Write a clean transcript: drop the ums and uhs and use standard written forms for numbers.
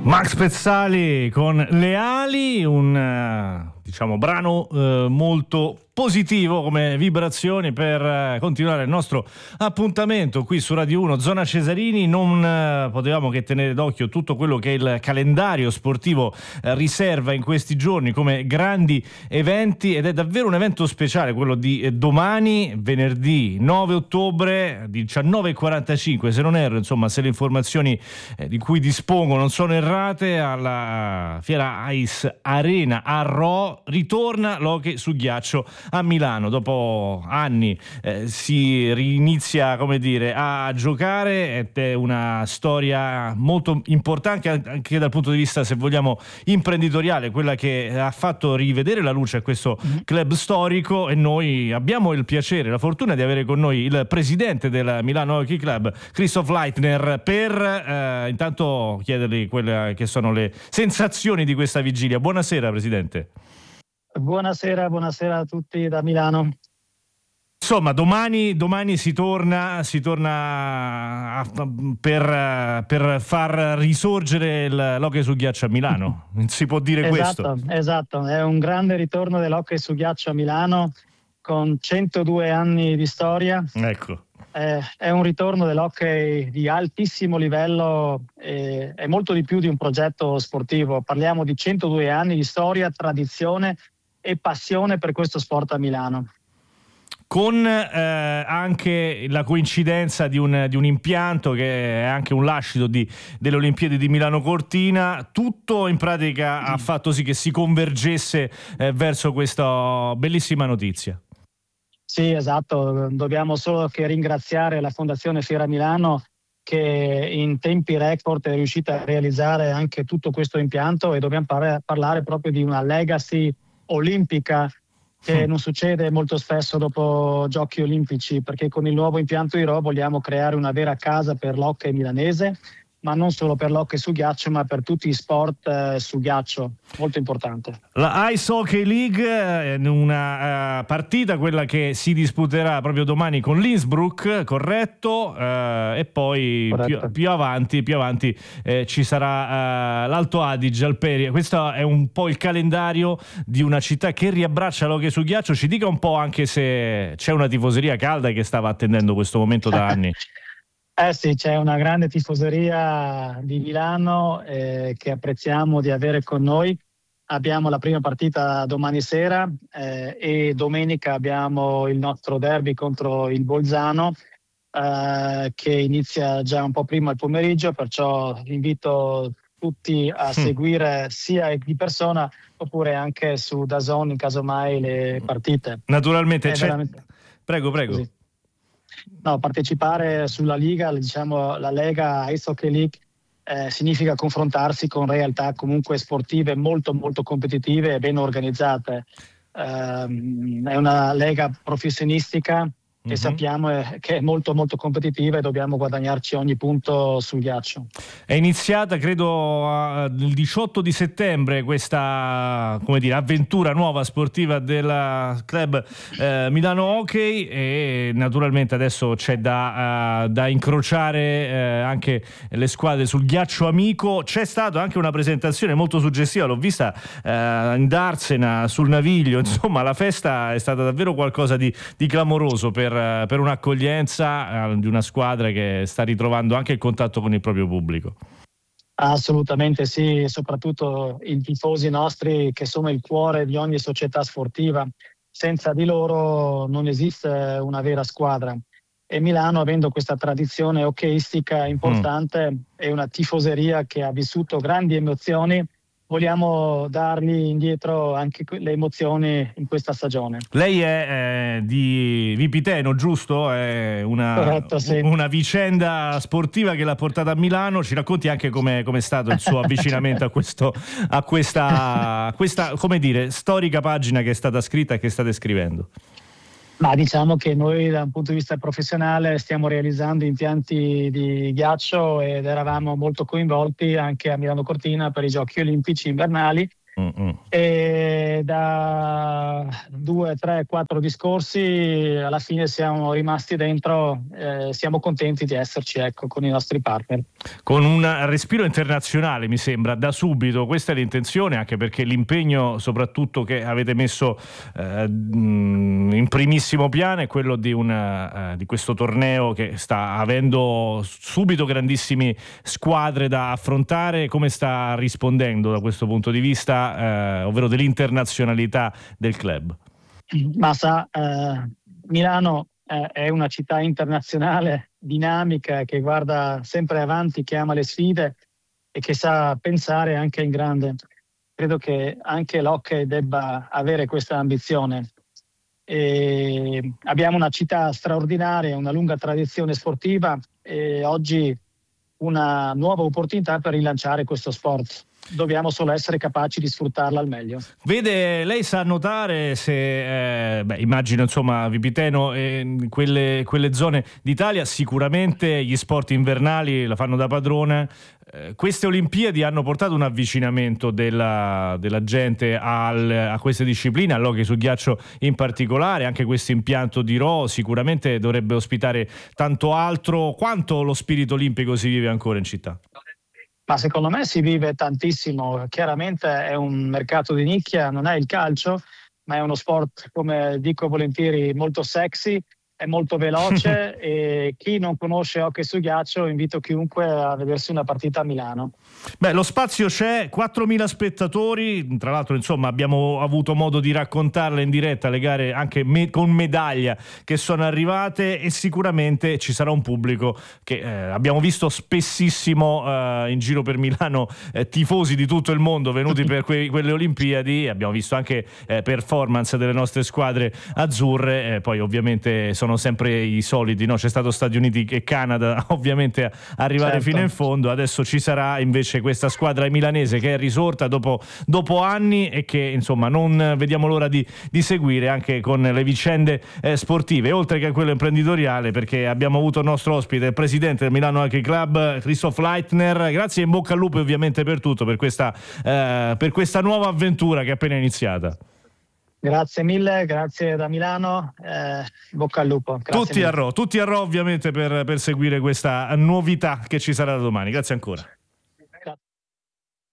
Max Pezzali con Le ali, un brano molto positivo come vibrazioni per continuare il nostro appuntamento qui su Radio 1 Zona Cesarini. Non potevamo che tenere d'occhio tutto quello che il calendario sportivo riserva in questi giorni come grandi eventi, ed è davvero un evento speciale quello di domani, venerdì 9 ottobre 19:45, se non erro, insomma, se le informazioni di cui dispongo non sono errate, alla Fiera Ice Arena a Rho ritorna l'hockey su ghiaccio a Milano. Dopo anni si rinizia, come dire, a giocare, ed è una storia molto importante anche dal punto di vista, se vogliamo, imprenditoriale, quella che ha fatto rivedere la luce a questo club storico. E noi abbiamo il piacere, la fortuna di avere con noi il presidente del Milano Hockey Club, Christoph Leitner, per intanto chiedergli quelle che sono le sensazioni di questa vigilia. Buonasera, presidente. Buonasera a tutti da Milano. Insomma, domani si torna per far risorgere l'hockey su ghiaccio a Milano. Si può dire questo? Esatto, è un grande ritorno dell'hockey su ghiaccio a Milano con 102 anni di storia. Ecco. È un ritorno dell'hockey di altissimo livello, è molto di più di un progetto sportivo. Parliamo di 102 anni di storia, tradizione e passione per questo sport a Milano. Con anche la coincidenza di un impianto che è anche un lascito delle Olimpiadi di Milano Cortina, tutto in pratica ha fatto sì che si convergesse verso questa bellissima notizia. Sì, esatto, dobbiamo solo che ringraziare la Fondazione Fiera Milano, che in tempi record è riuscita a realizzare anche tutto questo impianto, e dobbiamo parlare proprio di una legacy olimpica che non succede molto spesso dopo Giochi Olimpici, perché con il nuovo impianto di Rho vogliamo creare una vera casa per l'hockey milanese, ma non solo per l'hockey su ghiaccio, ma per tutti gli sport su ghiaccio, molto importante. La Ice Hockey League è una partita, quella che si disputerà proprio domani con l'Innsbruck, corretto, e poi più avanti ci sarà l'Alto Adige, Alperia. Questo è un po' il calendario di una città che riabbraccia l'hockey su ghiaccio. Ci dica un po' anche se c'è una tifoseria calda che stava attendendo questo momento da anni. Sì, c'è una grande tifoseria di Milano che apprezziamo di avere con noi. Abbiamo la prima partita domani sera e domenica abbiamo il nostro derby contro il Bolzano che inizia già un po' prima il pomeriggio, perciò invito tutti a seguire sia di persona oppure anche su DAZN, in caso mai, le partite. Naturalmente c'è. Veramente... Prego. Così. No, partecipare sulla Liga, diciamo la Lega Ice Hockey League, significa confrontarsi con realtà comunque sportive molto molto competitive e ben organizzate. È una lega professionistica che sappiamo che è molto molto competitiva e dobbiamo guadagnarci ogni punto sul ghiaccio. È iniziata, credo, il 18 di settembre questa, come dire, avventura nuova sportiva del club Milano Hockey, e naturalmente adesso c'è da incrociare anche le squadre sul ghiaccio amico. C'è stata anche una presentazione molto suggestiva, l'ho vista in Darsena, sul Naviglio. Insomma, la festa è stata davvero qualcosa di clamoroso per un'accoglienza di una squadra che sta ritrovando anche il contatto con il proprio pubblico. Assolutamente sì, soprattutto i tifosi nostri, che sono il cuore di ogni società sportiva. Senza di loro non esiste una vera squadra, e Milano, avendo questa tradizione hockeyistica importante e una tifoseria che ha vissuto grandi emozioni, vogliamo dargli indietro anche le emozioni in questa stagione. Lei è di Vipiteno, giusto? È Corretto, sì. Una vicenda sportiva che l'ha portata a Milano. Ci racconti anche come è stato il suo avvicinamento a questa, come dire, storica pagina che è stata scritta e che state scrivendo? Ma diciamo che noi, da un punto di vista professionale, stiamo realizzando impianti di ghiaccio ed eravamo molto coinvolti anche a Milano Cortina per i Giochi Olimpici invernali, E da 2, 3, 4 discorsi alla fine siamo rimasti dentro, siamo contenti di esserci, ecco, con i nostri partner. Con un respiro internazionale, mi sembra, da subito. Questa è l'intenzione, anche perché l'impegno soprattutto che avete messo in primissimo piano è quello di questo torneo che sta avendo subito grandissime squadre da affrontare. Come sta rispondendo da questo punto di vista, ovvero dell'internazionalità del club? Ma Milano è una città internazionale, dinamica, che guarda sempre avanti, che ama le sfide e che sa pensare anche in grande. Credo che anche l'hockey debba avere questa ambizione. E abbiamo una città straordinaria, una lunga tradizione sportiva e oggi una nuova opportunità per rilanciare questo sport. Dobbiamo solo essere capaci di sfruttarla al meglio. Vede, lei sa notare se, immagino insomma Vipiteno, quelle zone d'Italia sicuramente gli sport invernali la fanno da padrone. Queste Olimpiadi hanno portato un avvicinamento della gente a queste discipline, all'hockey su ghiaccio in particolare. Anche questo impianto di Rho sicuramente dovrebbe ospitare tanto altro. Quanto lo spirito olimpico si vive ancora in città? Ma secondo me si vive tantissimo. Chiaramente è un mercato di nicchia, non è il calcio, ma è uno sport, come dico volentieri, molto sexy, è molto veloce e chi non conosce hockey su ghiaccio invito chiunque a vedersi una partita a Milano. Beh, lo spazio c'è, 4.000 spettatori, tra l'altro insomma abbiamo avuto modo di raccontarle in diretta le gare anche con medaglia che sono arrivate, e sicuramente ci sarà un pubblico che abbiamo visto spessissimo in giro per Milano, tifosi di tutto il mondo venuti per quelle Olimpiadi. Abbiamo visto anche performance delle nostre squadre azzurre, poi ovviamente sono sempre i soliti, no? C'è stato Stati Uniti e Canada ovviamente a arrivare certo, fino in fondo. Adesso ci sarà invece questa squadra milanese che è risorta dopo anni e che insomma non vediamo l'ora di seguire anche con le vicende sportive, oltre che a quello imprenditoriale, perché abbiamo avuto il nostro ospite, il presidente del Milano Hockey Club, Christoph Leitner. Grazie e in bocca al lupo ovviamente per tutto, per questa nuova avventura che è appena iniziata. Grazie mille, grazie da Milano, bocca al lupo. Tutti a Rho ovviamente per seguire questa novità che ci sarà domani. Grazie ancora.